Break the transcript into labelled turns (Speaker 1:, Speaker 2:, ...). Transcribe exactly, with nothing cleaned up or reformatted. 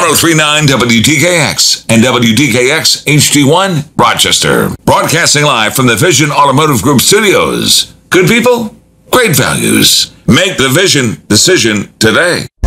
Speaker 1: oh three nine W D K X and W D K X H D one, Rochester. Broadcasting live from the Vision Automotive Group studios. Good people, great values. Make the Vision decision today.